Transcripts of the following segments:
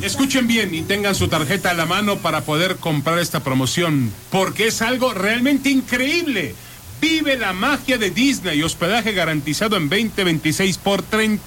Escuchen bien y tengan su tarjeta a la mano para poder comprar esta promoción, porque es algo realmente increíble. Vive la magia de Disney, hospedaje garantizado en 2026 por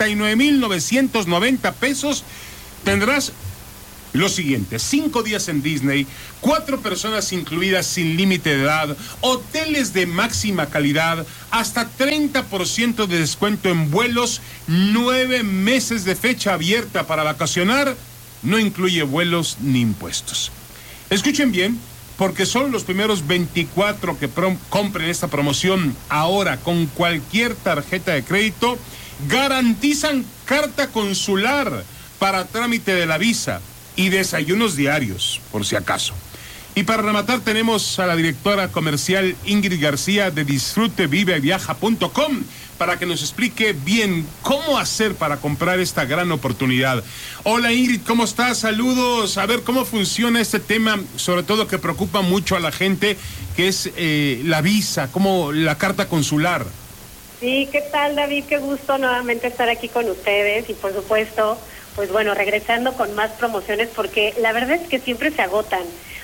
39,990 pesos. Tendrás lo siguiente: 5 días en Disney, 4 personas incluidas sin límite de edad, hoteles de máxima calidad, hasta 30% de descuento en vuelos, 9 meses de fecha abierta para vacacionar, no incluye vuelos ni impuestos. Escuchen bien, porque solo los primeros 24 que compren esta promoción ahora con cualquier tarjeta de crédito garantizan carta consular para trámite de la visa y desayunos diarios, por si acaso. Y para rematar tenemos a la directora comercial Ingrid García de disfruteviveviaja.com para que nos explique bien cómo hacer para comprar esta gran oportunidad. Hola Ingrid, ¿cómo estás? Saludos. A ver cómo funciona este tema, sobre todo que preocupa mucho a la gente, que es la visa, como la carta consular. Sí, ¿qué tal, David? Qué gusto nuevamente estar aquí con ustedes y por supuesto, pues bueno, regresando con más promociones porque la verdad es que siempre se agotan.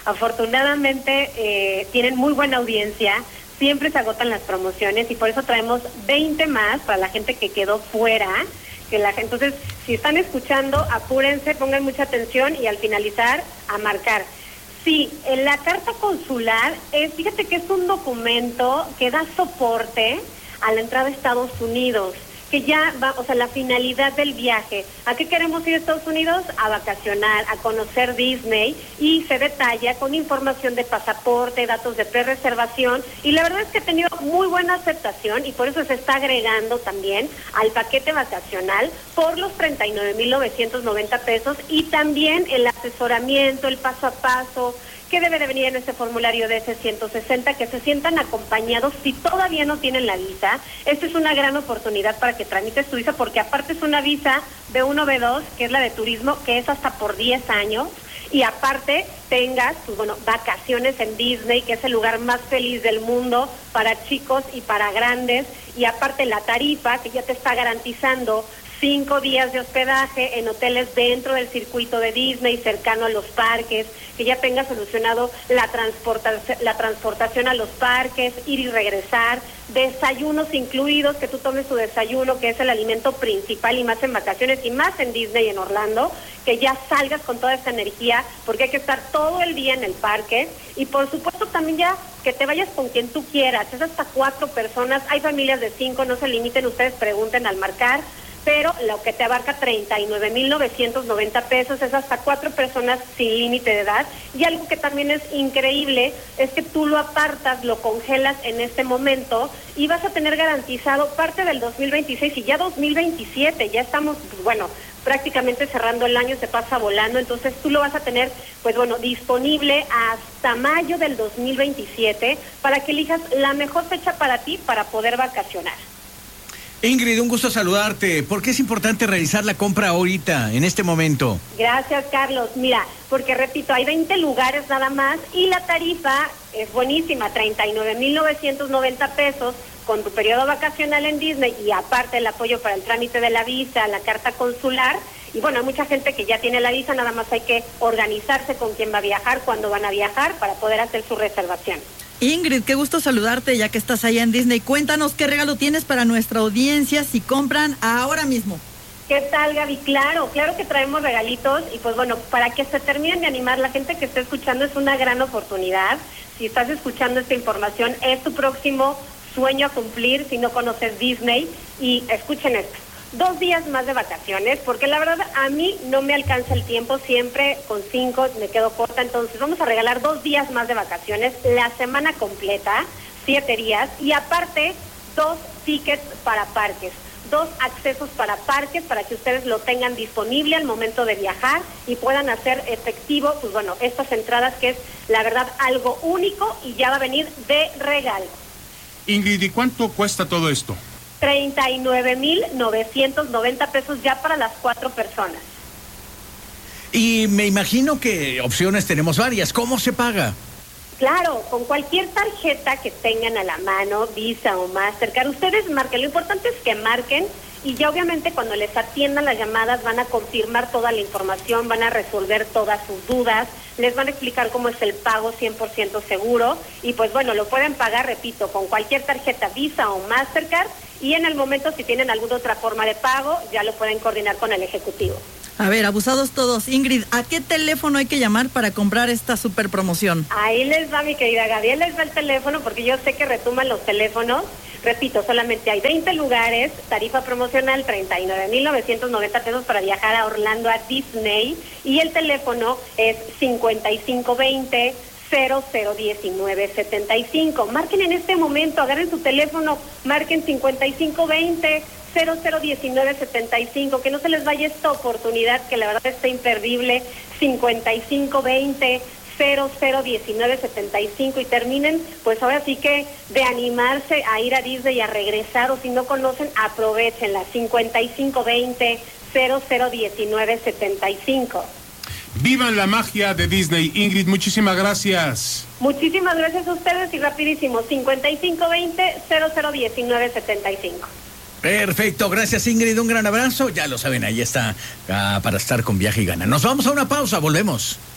Afortunadamente tienen muy buena audiencia, siempre se agotan las promociones y por eso traemos 20 más para la gente que quedó fuera. Entonces, si están escuchando, apúrense, pongan mucha atención y al finalizar, a marcar. Sí, la carta consular fíjate que es un documento que da soporte a la entrada a Estados Unidos, que ya va, o sea, la finalidad del viaje. ¿A qué queremos ir a Estados Unidos? A vacacionar, a conocer Disney, y se detalla con información de pasaporte, datos de pre-reservación, y la verdad es que ha tenido muy buena aceptación y por eso se está agregando también al paquete vacacional por los 39,990 pesos y también el asesoramiento, el paso a paso, que debe de venir en este formulario de DC-160, que se sientan acompañados si todavía no tienen la visa. Esta es una gran oportunidad para que tramites tu visa, porque aparte es una visa B1, B2, que es la de turismo, que es hasta por 10 años, y aparte tengas, pues bueno, vacaciones en Disney, que es el lugar más feliz del mundo para chicos y para grandes, y aparte la tarifa, que ya te está garantizando 5 días de hospedaje en hoteles dentro del circuito de Disney, cercano a los parques, que ya tenga solucionado la transportación a los parques, ir y regresar, desayunos incluidos, que tú tomes tu desayuno, que es el alimento principal y más en vacaciones y más en Disney, en Orlando, que ya salgas con toda esta energía, porque hay que estar todo el día en el parque, y por supuesto también ya que te vayas con quien tú quieras, es hasta 4 personas, hay familias de 5, no se limiten, ustedes pregunten al marcar, pero lo que te abarca 39,990 pesos es hasta 4 personas sin límite de edad. Y algo que también es increíble es que tú lo apartas, lo congelas en este momento y vas a tener garantizado parte del 2026 y ya 2027, ya estamos, bueno, prácticamente cerrando el año, se pasa volando, entonces tú lo vas a tener, pues bueno, disponible hasta mayo del 2027 para que elijas la mejor fecha para ti para poder vacacionar. Ingrid, un gusto saludarte. ¿Por qué es importante realizar la compra ahorita, en este momento? Gracias, Carlos. Mira, porque repito, hay 20 lugares nada más y la tarifa es buenísima, 39,990 pesos con tu periodo vacacional en Disney y aparte el apoyo para el trámite de la visa, la carta consular. Y bueno, hay mucha gente que ya tiene la visa, nada más hay que organizarse con quién va a viajar, cuándo van a viajar para poder hacer su reservación. Ingrid, qué gusto saludarte ya que estás allá en Disney. Cuéntanos qué regalo tienes para nuestra audiencia si compran ahora mismo. ¿Qué tal, Gaby? Claro que traemos regalitos y pues bueno, para que se terminen de animar, la gente que está escuchando es una gran oportunidad. Si estás escuchando esta información, es tu próximo sueño a cumplir si no conoces Disney. Y escuchen esto, 2 días más de vacaciones, porque la verdad a mí no me alcanza el tiempo, siempre con 5 me quedo corta, entonces vamos a regalar 2 días más de vacaciones, la semana completa, 7 días, y aparte 2 tickets para parques, 2 accesos para parques, para que ustedes lo tengan disponible al momento de viajar y puedan hacer efectivo, pues bueno, estas entradas, que es la verdad algo único y ya va a venir de regalo. Ingrid, ¿y cuánto cuesta todo esto? 39,990 pesos ya para las 4 personas. Y me imagino que opciones tenemos varias. ¿Cómo se paga? Claro, con cualquier tarjeta que tengan a la mano, Visa o Mastercard, ustedes marquen. Lo importante es que marquen y ya obviamente cuando les atiendan las llamadas van a confirmar toda la información, van a resolver todas sus dudas, les van a explicar cómo es el pago 100% seguro y pues bueno, lo pueden pagar, repito, con cualquier tarjeta Visa o Mastercard y en el momento si tienen alguna otra forma de pago ya lo pueden coordinar con el ejecutivo. A ver, abusados todos. Ingrid, ¿a qué teléfono hay que llamar para comprar esta super promoción? Ahí les va, mi querida Gaby, ahí les va el teléfono porque yo sé que retumban los teléfonos. Repito, solamente hay 20 lugares, tarifa promocional 39,990 pesos para viajar a Orlando a Disney y el teléfono es 5520 001975. Marquen en este momento, agarren su teléfono, marquen 5520 001975, que no se les vaya esta oportunidad que la verdad está imperdible, 5520 001975 y terminen pues ahora sí que de animarse a ir a Disney y a regresar o si no conocen aprovechenla, 5520 001975. Vivan la magia de Disney. Ingrid, muchísimas gracias. Muchísimas gracias a ustedes y rapidísimo, 5520 001975. Perfecto, gracias Ingrid, un gran abrazo. Ya lo saben, ahí está para estar con Viaje y Gana. Nos vamos a una pausa, volvemos.